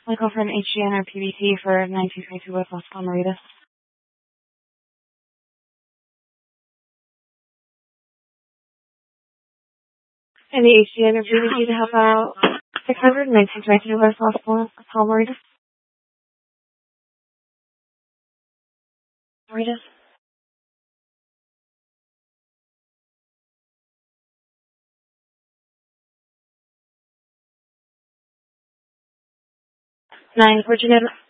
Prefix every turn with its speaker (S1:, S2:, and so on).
S1: I'll go for an HGN or PBT for 9222 with Los Palmeritas. And the HGN or PBT to help out 600, 9222 with Los Palmeritas. Palmeritas. 9 Virginia